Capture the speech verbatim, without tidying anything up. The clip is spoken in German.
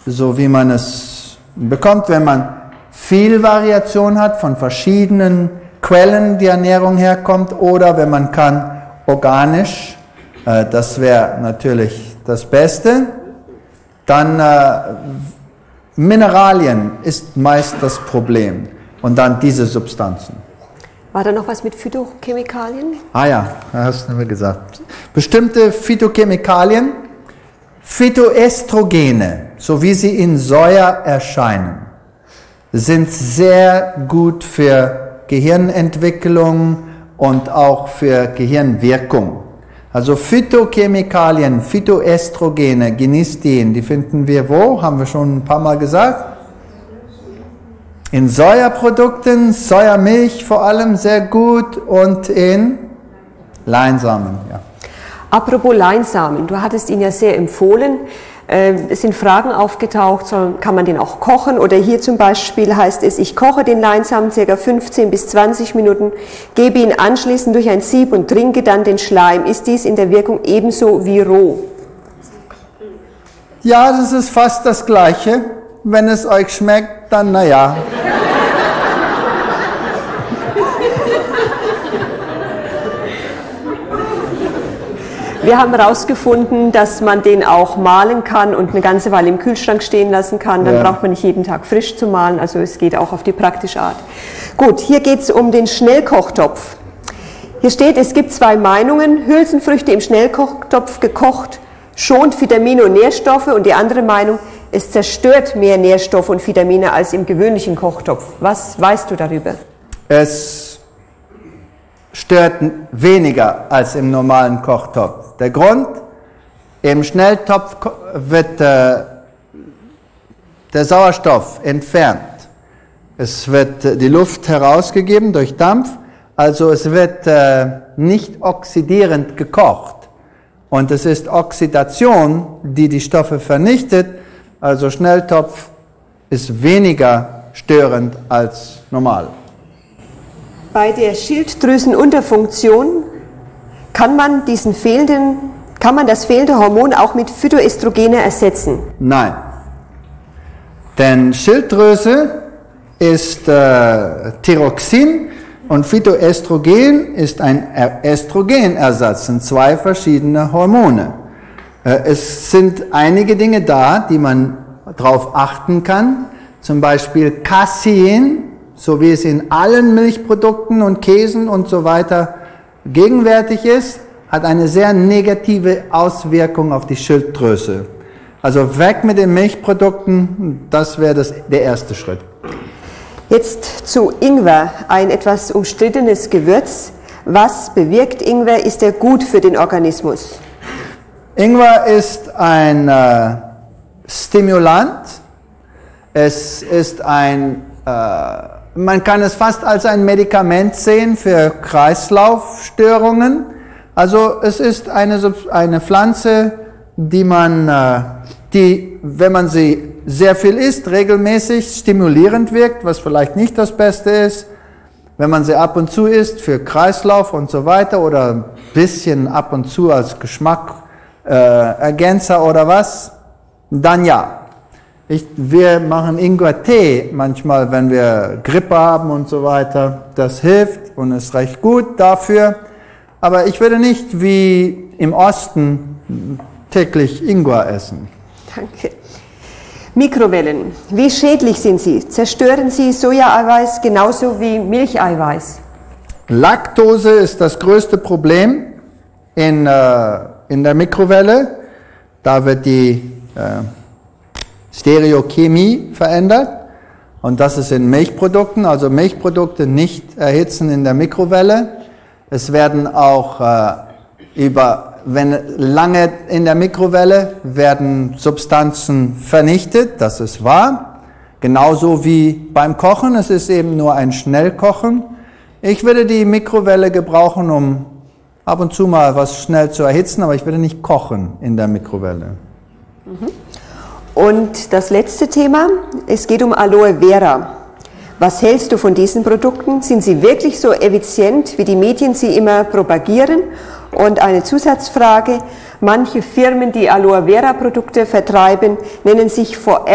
so wie man es bekommt, wenn man viel Variation hat von verschiedenen Quellen, die Ernährung herkommt, oder wenn man kann organisch, äh, das wäre natürlich das Beste. Dann äh, Mineralien ist meist das Problem und dann diese Substanzen. War da noch was mit Phytochemikalien? Ah ja, hast du mir gesagt. Bestimmte Phytochemikalien, Phytoestrogene, so wie sie in Soja erscheinen, sind sehr gut für Gehirnentwicklung und auch für Gehirnwirkung. Also Phytochemikalien, Phytoestrogene, Genistin, die finden wir wo? Haben wir schon ein paar Mal gesagt. In Sojaprodukten, Sojamilch vor allem sehr gut und in Leinsamen. Ja. Apropos Leinsamen, du hattest ihn ja sehr empfohlen. Es sind Fragen aufgetaucht, kann man den auch kochen? Oder hier zum Beispiel heißt es, ich koche den Leinsamen ca. fünfzehn bis zwanzig Minuten, gebe ihn anschließend durch ein Sieb und trinke dann den Schleim. Ist dies in der Wirkung ebenso wie roh? Ja, das ist fast das Gleiche. Wenn es euch schmeckt, dann naja. Wir haben herausgefunden, dass man den auch mahlen kann und eine ganze Weile im Kühlschrank stehen lassen kann. Dann ja. braucht man nicht jeden Tag frisch zu mahlen, also es geht auch auf die praktische Art. Gut, hier geht es um den Schnellkochtopf. Hier steht, es gibt zwei Meinungen. Hülsenfrüchte im Schnellkochtopf gekocht schont Vitamine und Nährstoffe, und die andere Meinung, es zerstört mehr Nährstoffe und Vitamine als im gewöhnlichen Kochtopf. Was weißt du darüber? Es stört weniger als im normalen Kochtopf. Der Grund, im Schnelltopf wird äh, der Sauerstoff entfernt. Es wird äh, die Luft herausgegeben durch Dampf, also es wird äh, nicht oxidierend gekocht. Und es ist Oxidation, die die Stoffe vernichtet, also Schnelltopf ist weniger störend als normal. Bei der Schilddrüsenunterfunktion kann man diesen fehlenden, kann man das fehlende Hormon auch mit Phytoestrogene ersetzen? Nein, denn Schilddrüse ist äh, Thyroxin und Phytoestrogen ist ein Östrogenersatz, sind zwei verschiedene Hormone. Äh, es sind einige Dinge da, die man darauf achten kann, zum Beispiel Casein, so wie es in allen Milchprodukten und Käsen und so weiter gegenwärtig ist, hat eine sehr negative Auswirkung auf die Schilddrüse. Also weg mit den Milchprodukten, das wäre das, der erste Schritt. Jetzt zu Ingwer, ein etwas umstrittenes Gewürz. Was bewirkt Ingwer? Ist er gut für den Organismus? Ingwer ist ein äh, Stimulant. Es ist ein äh, Man kann es fast als ein Medikament sehen für Kreislaufstörungen. Also es ist eine, eine Pflanze, die man, die, wenn man sie sehr viel isst, regelmäßig stimulierend wirkt, was vielleicht nicht das Beste ist. Wenn man sie ab und zu isst für Kreislauf und so weiter oder ein bisschen ab und zu als Geschmackergänzer äh, oder was, dann ja. Ich, wir machen Ingwertee manchmal, wenn wir Grippe haben und so weiter. Das hilft und ist recht gut dafür. Aber ich würde nicht wie im Osten täglich Ingwer essen. Danke. Mikrowellen. Wie schädlich sind sie? Zerstören sie Sojaeiweiß genauso wie Milcheiweiß? Laktose ist das größte Problem in, äh, in der Mikrowelle. Da wird die äh, Stereochemie verändert und das ist in Milchprodukten, also Milchprodukte nicht erhitzen in der Mikrowelle. Es werden auch äh, über, wenn lange in der Mikrowelle werden Substanzen vernichtet, das ist wahr, genauso wie beim Kochen, es ist eben nur ein Schnellkochen. Ich würde die Mikrowelle gebrauchen, um ab und zu mal was schnell zu erhitzen, aber ich würde nicht kochen in der Mikrowelle. Mhm. Und das letzte Thema, es geht um Aloe Vera. Was hältst du von diesen Produkten? Sind sie wirklich so effizient, wie die Medien sie immer propagieren? Und eine Zusatzfrage, manche Firmen, die Aloe Vera Produkte vertreiben, nennen sich Forever